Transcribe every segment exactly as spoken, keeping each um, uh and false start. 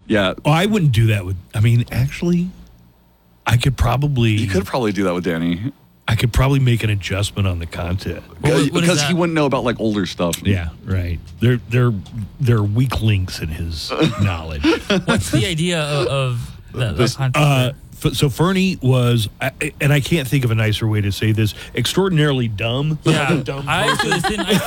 Yeah. Oh, I wouldn't do that with, I mean, actually, I could probably. You could probably do that with Danny. I could probably make an adjustment on the content. What, what because he wouldn't know about like older stuff. Yeah, right. They're they're they're weak links in his knowledge. What's the idea of, of the, the content? Uh, f- so Fernie was, I- and I can't think of a nicer way to say this, extraordinarily dumb. Yeah, dumb I used to listen. I used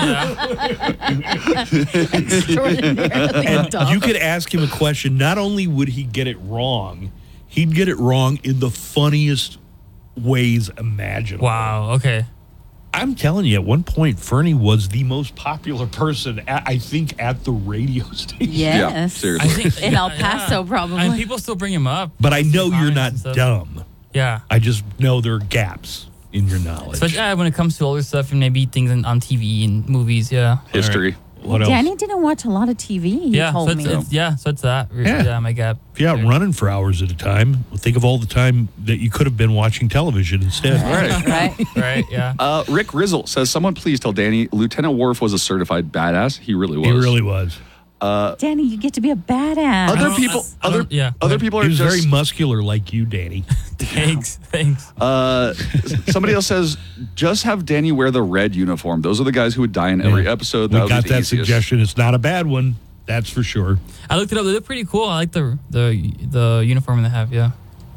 to listen to that. Extraordinarily and dumb. you could ask him a question. Not only would he get it wrong, he'd get it wrong in the funniest ways imaginable. Wow. Okay. I'm telling you, at one point, Fernie was the most popular person, at, I think, at the radio station. Yes. Yeah, seriously. I think In yeah, El Paso, yeah. probably. And people still bring him up. But I know you're Comments not and stuff. dumb. Yeah. I just know there are gaps in your knowledge. Especially uh, when it comes to older stuff and maybe things in, on T V and movies. Yeah. History. What else? Danny didn't watch a lot of T V, he yeah. told so me. it's, it's, yeah. So it's that. Yeah. Yeah. My gap. If you're out running for hours at a time, well, think of all the time that you could have been watching television instead. Right. Right? Right. Yeah. Uh, Rick Rizzle says, someone please tell Danny Lieutenant Worf was a certified badass. He really was. He really was. Danny, you get to be a badass. Other don't- people, I other, don't- yeah, go other ahead. people are He was just. very muscular like you, Danny. Thanks. Thanks. uh, somebody else says, just have Danny wear the red uniform. Those are the guys who would die in every Yeah. episode. We That would got be the that easiest. suggestion. It's not a bad one. That's for sure. I looked it up. They look pretty cool. I like the the the uniform they have. Yeah.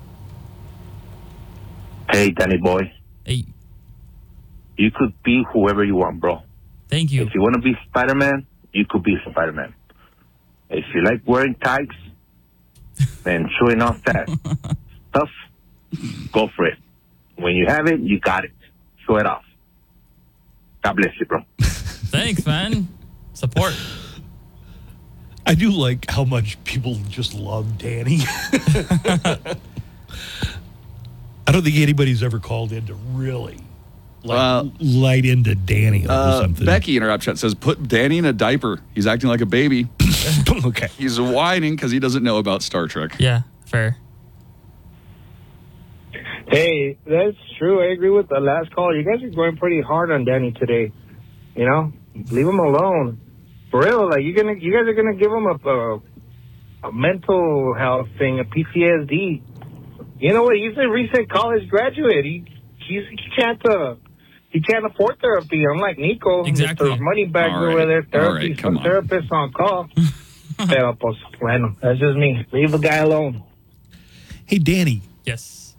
Hey, Danny boy, Hey. you could be whoever you want, bro. Thank you. If you want to be Spider-Man, you could be Spider-Man. If you like wearing tights and showing off that stuff, go for it. When you have it, you got it. Show it off. God bless you, bro. Thanks, man. Support. I do like how much people just love Danny. I don't think anybody's ever called in to really like, Uh, light into Danny or Uh, something. Becky in our app chat says, put Danny in a diaper. He's acting like a baby. Okay. He's whining because he doesn't know about Star Trek. Yeah. Fair. Hey, that's true. I agree with the last call. You guys are going pretty hard on Danny today. You know, leave him alone. For real, like you're gonna, you guys are gonna give him a, a, a mental health thing, a P T S D. You know what? He's a recent college graduate. He, he's, he can't, uh, he can't afford therapy. Unlike Nico, Exactly. Mister Money bags All right. over there, All therapy, right, come some on. therapists on call. Pero, pues, bueno, that's just me. Leave the guy alone. Hey, Danny, Yes.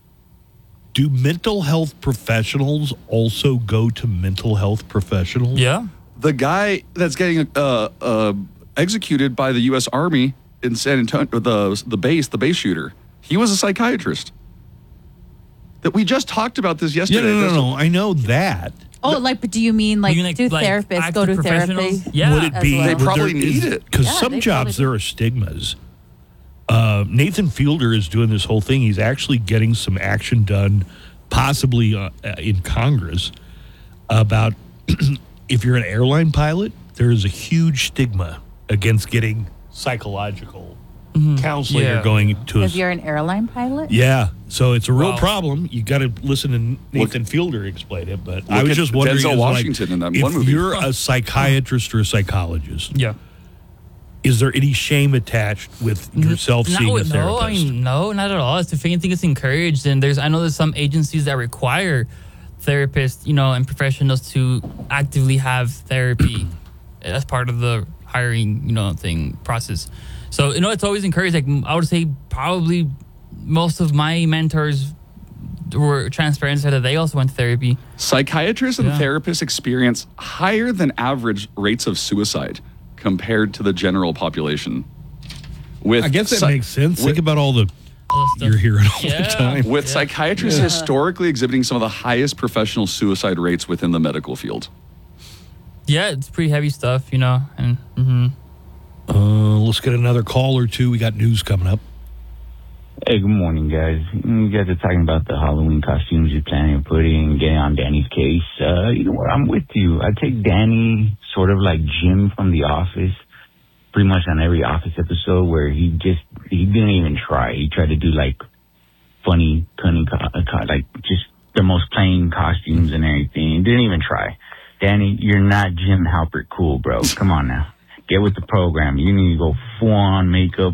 do mental health professionals also go to mental health professionals? Yeah. The guy that's getting uh, uh, executed by the U S Army in San Antonio, the the base, the base shooter, he was a psychiatrist. That we just talked about this Yeah, yesterday. no, no, There's no, a- I know that. Oh, like, but do you mean like, You mean, like- do like therapists go to active therapy? professionals? Yeah. Would it as be? well. They would probably there- need is- it. Because Yeah, some they jobs, probably there are stigmas. Uh, Nathan Fielder is doing this whole thing. He's actually getting some action done, possibly uh, uh, in Congress, about if you're an airline pilot, there is a huge stigma against getting psychological counseling Yeah. or going to a If you're an airline pilot? yeah, so it's a real Wow. problem. You got to listen to Nathan Fielder explain it. But I look was at just wondering, Denzel is, like, Washington in that if one movie. you're a psychiatrist or a psychologist, Yeah. is there any shame attached with yourself No, seeing a no, therapist? I mean, no, not at all. It's if anything, it's encouraged. And there's, I know there's some agencies that require therapists, you know, and professionals to actively have therapy. That's part of the hiring, you know, thing process. So, you know, it's always encouraged. Like, I would say probably most of my mentors were transparent, said that they also went to therapy. Psychiatrists and Yeah. therapists experience higher than average rates of suicide compared to the general population. With I guess that psy- makes sense. with- Think about all the All this stuff. you're hearing all Yeah. the time. With Yeah. psychiatrists historically exhibiting some of the highest professional suicide rates within the medical field. Yeah, it's pretty heavy stuff, you know. And hmm Uh, let's get another call or two. We got news coming up. Hey, good morning, guys. You guys are talking about the Halloween costumes you're planning on putting and getting on Danny's case. Uh, you know what? I'm with you. I take Danny sort of like Jim from The Office, pretty much on every Office episode where he just, he didn't even try. He tried to do like funny, cunning, co- co- like just the most plain costumes and everything. Didn't even try. Danny, you're not Jim Halpert cool, bro. Come on now. Get with the program. You need to go full on makeup,